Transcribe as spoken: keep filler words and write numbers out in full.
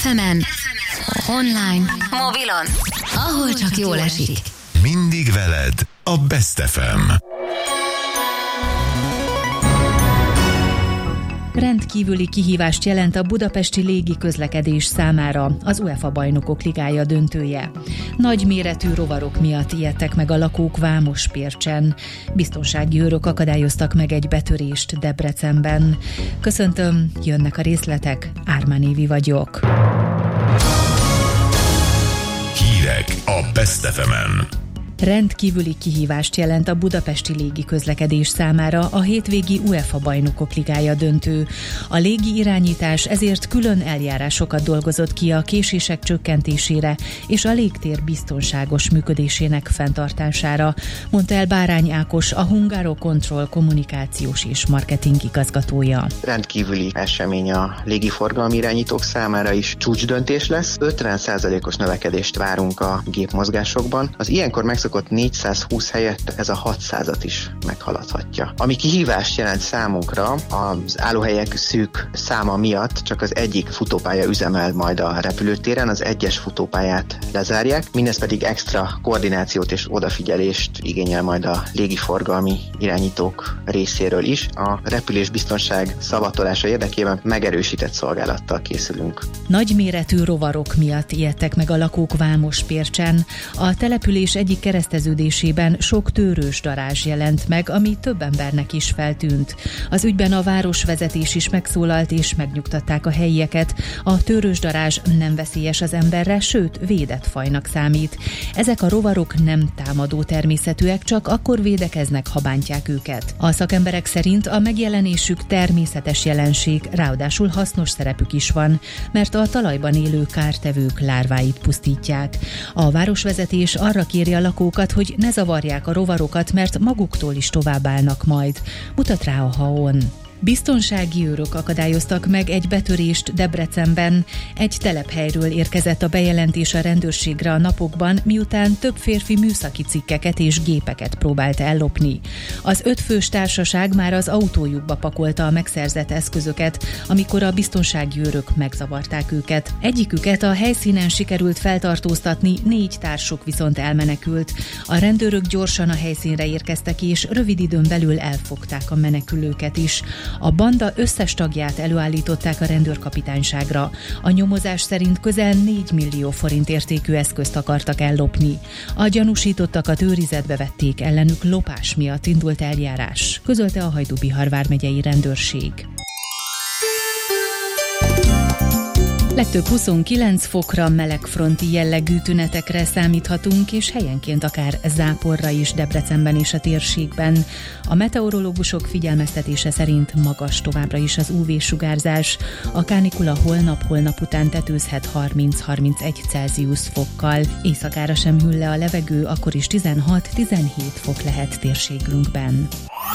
ef emen, online, mobilon, ahol csak jól esik. Mindig veled a Best ef em. Rendkívüli kihívást jelent a budapesti légiközlekedés számára az UEFA Bajnokok Ligája döntője. Nagy méretű rovarok miatt ijedtek meg a lakók Vámospércsen. Biztonsági őrök akadályoztak meg egy betörést Debrecenben. Köszöntöm, jönnek a részletek, Ármán Évi vagyok. Hírek a Best ef emen. Rendkívüli kihívást jelent a budapesti légiközlekedés számára a hétvégi UEFA Bajnokok Ligája döntő. A légi irányítás ezért külön eljárásokat dolgozott ki a késések csökkentésére és a légtér biztonságos működésének fenntartására, mondta el Bárány Ákos, a Hungarocontrol kommunikációs és marketing igazgatója. Rendkívüli esemény a légiforgalmi irányítók számára is, csúcsdöntés lesz. ötven százalékos növekedést várunk a gépmozgásokban. Az ilyenkor megszokott négyszázhúsz helyett ez a hatszázat is meghaladhatja. Ami kihívást jelent számunkra, az állóhelyek szűk száma miatt csak az egyik futópálya üzemel majd a repülőtéren, az egyes futópályát lezárják, mindez pedig extra koordinációt és odafigyelést igényel majd a légiforgalmi irányítók részéről is. A repülésbiztonság szavatolása érdekében megerősített szolgálattal készülünk. Nagyméretű rovarok miatt ijedtek meg a lakók Vámospércsen. A település egyik kereszteződésében sok tőrős darázs jelent meg, ami több embernek is feltűnt. Az ügyben a városvezetés is megszólalt és megnyugtatták a helyieket. A tőrős darázs nem veszélyes az emberre, sőt védett fajnak számít. Ezek a rovarok nem támadó természetűek, csak akkor védekeznek, ha bántják őket. A szakemberek szerint a megjelenésük természetes jelenség, ráadásul hasznos szerepük is van, mert a talajban élő kártevők lárváit pusztítják. A városvezetés arra kéri a lakókat, hogy ne zavarják a rovarokat, mert maguktól is továbbállnak majd, mutat rá a há-on. Biztonsági őrök akadályoztak meg egy betörést Debrecenben. Egy telephelyről érkezett a bejelentés a rendőrségre a napokban, miután több férfi műszaki cikkeket és gépeket próbált ellopni. Az ötfős társaság már az autójukba pakolta a megszerzett eszközöket, amikor a biztonsági őrök megzavarták őket. Egyiküket a helyszínen sikerült feltartóztatni, négy társuk viszont elmenekült. A rendőrök gyorsan a helyszínre érkeztek és rövid időn belül elfogták a menekülőket is. A banda összes tagját előállították a rendőrkapitányságra. A nyomozás szerint közel négy millió forint értékű eszközt akartak ellopni. A gyanúsítottakat őrizetbe vették, ellenük lopás miatt indult eljárás, közölte a Hajdú-Bihar vármegyei rendőrség. Legtöbb huszonkilenc fokra, melegfronti jellegű tünetekre számíthatunk, és helyenként akár záporra is Debrecenben és a térségben. A meteorológusok figyelmeztetése szerint magas továbbra is az ú vé-sugárzás. A kánikula holnap-holnap után tetőzhet harminc-harmincegy Celsius fokkal. Éjszakára sem hűl le a levegő, akkor is tizenhat-tizenhét fok lehet térségünkben.